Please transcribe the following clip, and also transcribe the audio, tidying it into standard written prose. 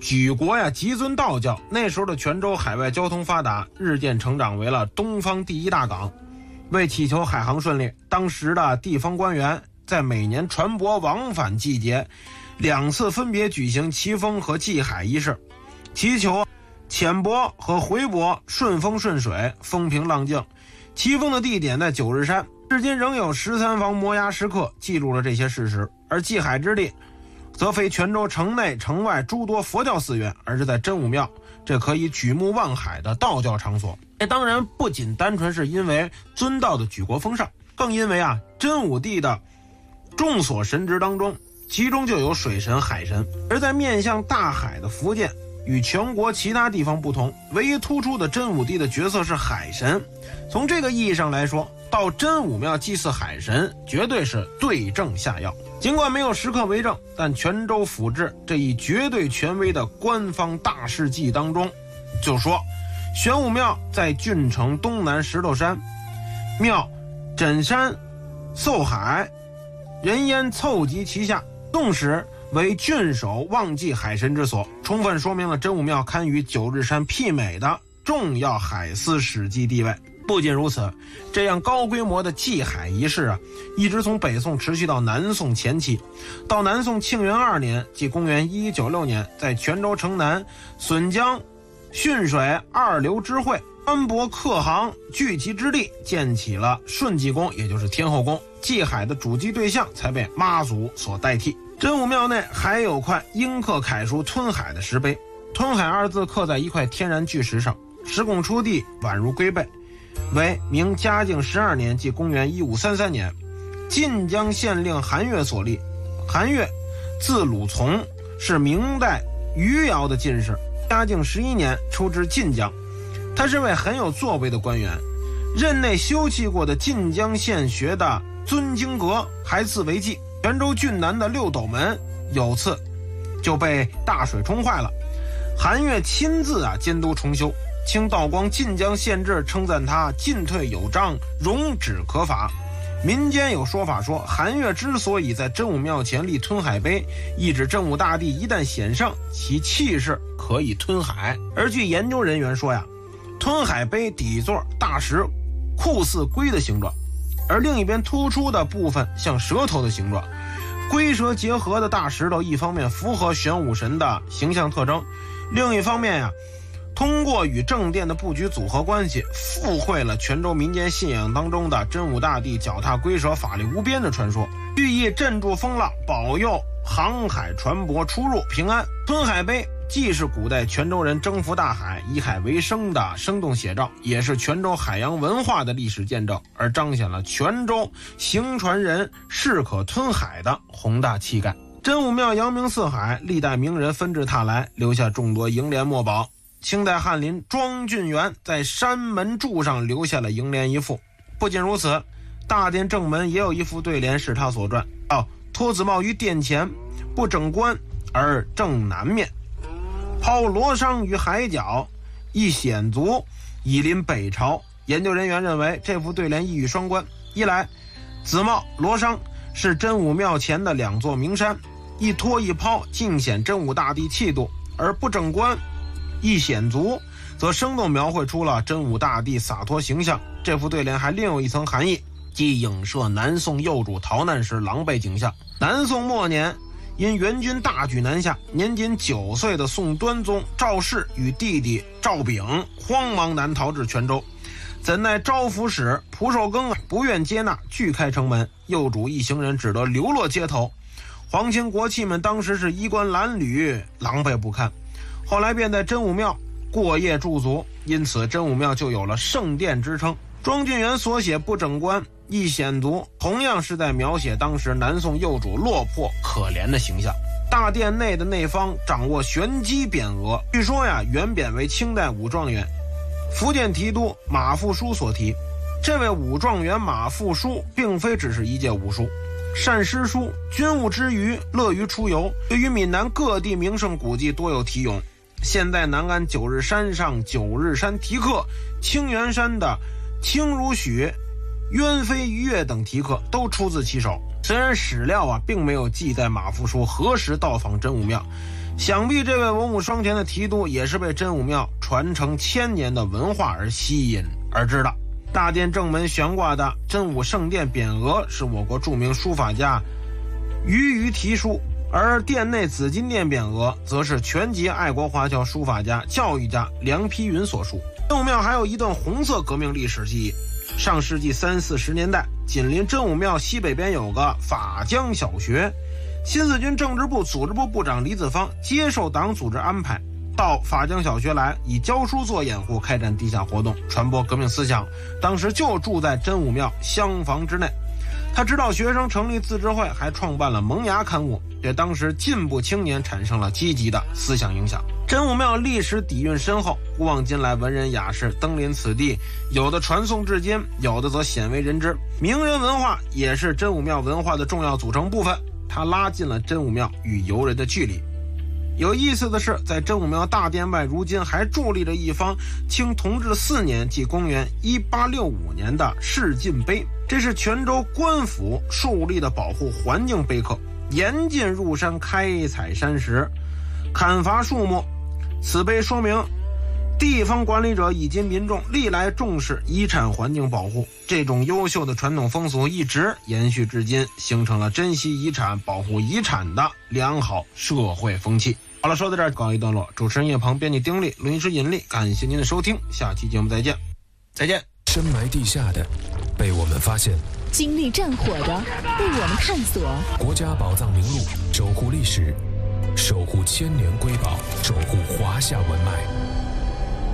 举国呀极尊道教，那时候的泉州海外交通发达，日渐成长为了东方第一大港。为祈求海航顺利，当时的地方官员在每年船舶往返季节2次分别举行祈风和祭海仪式，祈求遣舶和回舶顺风顺水，风平浪静。祈风的地点在九日山，至今仍有13方摩崖石刻记录了这些事实。而祭海之地则非泉州城内城外诸多佛教寺院，而是在真武庙，这可以举目望海的道教场所。当然不仅单纯是因为尊道的举国风尚，更因为真武帝的众所神职当中，其中就有水神海神。而在面向大海的福建与全国其他地方不同，唯一突出的真武帝的角色是海神。从这个意义上来说，到真武庙祭祀海神绝对是对症下药。尽管没有石刻为证，但泉州府志这一绝对权威的官方大事记当中就说，玄武庙在郡城东南石头山，庙枕山凑海，人烟凑集其下，纵使为郡守忘祭海神之所，充分说明了真武庙堪与九日山媲美的重要海司史迹地位。不仅如此，这样高规模的祭海仪式一直从北宋持续到南宋前期。到南宋庆元2年，即公元1196年，在泉州城南笋江浚水2流之会，官舶客行聚集之地，建起了顺济宫，也就是天后宫。祭海的主祭对象才被妈祖所代替。真武庙内还有块阴刻楷书吞海的石碑，吞海2字刻在一块天然巨石上，石拱出地，宛如龟背，为明嘉靖12年，即公元1533年，晋江县令韩岳所立。韩岳字鲁从，是明代余姚的进士。嘉靖11年出知晋江，他是位很有作为的官员，任内修葺过的晋江县学的尊经阁还自为记。泉州郡南的六斗门有次就被大水冲坏了，韩岳亲自监督重修。清道光晋江县志称赞他进退有章，容止可法。民间有说法说，韩岳之所以在真武庙前立吞海碑，意指真武大帝一旦显圣，其气势可以吞海。而据研究人员说吞海碑底座大石酷似龟的形状，而另一边突出的部分像舌头的形状。龟蛇结合的大石头，一方面符合玄武神的形象特征，另一方面通过与正殿的布局组合关系，附会了泉州民间信仰当中的真武大帝脚踏龟蛇法力无边的传说，寓意镇住风浪，保佑航海船舶出入平安。吞海碑既是古代泉州人征服大海以海为生的生动写照，也是泉州海洋文化的历史见证，而彰显了泉州行船人势可吞海的宏大气概。真武庙扬名四海，历代名人纷至沓来，留下众多楹联墨宝。清代翰林庄俊元在山门柱上留下了楹联一副。不仅如此，大殿正门也有一副对联是他所撰，托子帽于殿前，不整冠而正南面，抛罗裳于海角，一显足以临北朝。研究人员认为，这副对联一语双关：一来，子帽罗裳是真武庙前的2座名山，一托一抛，尽显真武大帝气度；而不整冠一显足则生动描绘出了真武大帝洒脱形象。这副对联还另有一层含义，即影射南宋幼主逃难时狼狈景象。南宋末年，因元军大举南下，年仅9岁的宋端宗赵氏与弟弟赵炳慌忙南逃至泉州，怎奈招抚使蒲寿庚不愿接纳，拒开城门，幼主一行人只得流落街头。皇亲国戚们当时是衣冠褴褛，狼狈不堪。后来便在真武庙过夜驻足，因此真武庙就有了圣殿之称。庄俊元所写不整冠一显足，同样是在描写当时南宋幼主落魄可怜的形象。大殿内的内方掌握玄机匾额，据说原匾为清代武状元福建提督马复书所题。这位武状元马复书并非只是一介武书，善诗书，军务之余乐于出游，对于闽南各地名胜古迹多有题咏。现在南安九日山上九日山题刻，清源山的清如许、鸢飞鱼跃等题刻都出自其手。虽然史料并没有记载马复书何时到访真武庙， 想必这位文武双全的提督也是被真武庙传承千年的文化而吸引而知的。大殿正门悬挂的真武圣殿匾额是我国著名书法家于题书，而殿内紫金殿匾额则是全集爱国华侨书法家、教育家梁丕云所书。真武庙还有一段红色革命历史记忆。上世纪30、40年代，紧邻真武庙西北边有个法江小学，新四军政治部组织部部长李子方接受党组织安排，到法江小学来，以教书做掩护，开展地下活动，传播革命思想。当时就住在真武庙厢房之内。他指导学生成立自治会，还创办了萌芽刊物，对当时进步青年产生了积极的思想影响。真武庙历史底蕴深厚，古往今来文人雅士登临此地，有的传颂至今，有的则鲜为人知。名人文化也是真武庙文化的重要组成部分，它拉近了真武庙与游人的距离。有意思的是，在真武庙大殿外如今还伫立着一方清同治4年即公元1865年的世进碑，这是泉州官府树立的保护环境碑刻，严禁入山开采山石、砍伐树木。此碑说明地方管理者以及民众历来重视遗产环境保护，这种优秀的传统风俗一直延续至今，形成了珍惜遗产、保护遗产的良好社会风气。好了，说到这儿告一段落。主持人叶鹏，编辑丁力，录音师尹力，感谢您的收听，下期节目再见。再见。 深埋地下的被我们发现， 经历战火的被我们探索。 国家宝藏名录，守护历史，守护千年瑰宝，守护华夏文脉。